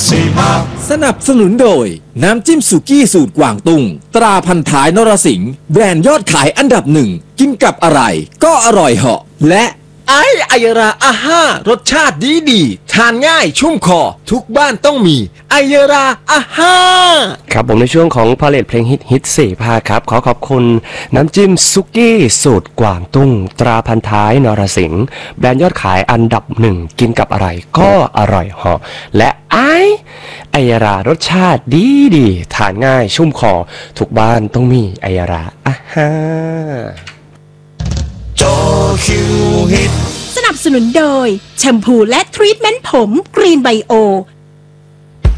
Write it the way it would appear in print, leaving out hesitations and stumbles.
สนับสนุนโดยน้ำจิ้มสุกี้สูตรกวางตุ้งตราพันท้ายนรสิงห์แบรนด์ยอดขายอันดับหนึ่งกินกับอะไรก็อร่อยเหาะและไอยราอาห้ารสชาติดีทานง่ายชุ่มคอทุกบ้านต้องมีไอยราอาห้าครับผมในช่วงของพาเลทเพลงฮิต4ภาคครับขอขอบคุณน้ำจิ้มซุกี้สูตรกวางตุ้งตราพันท้ายนรสิงห์แบรนด์ยอดขายอันดับหนึ่งกินกับอะไรก็อร่อยเหาะและไอยรารสชาติดีทานง่ายชุ่มคอทุกบ้านต้องมีไอยราอาห้าสนับสนุนโดยแชมพูและทรีทเมนต์ผมกรีนไบโอ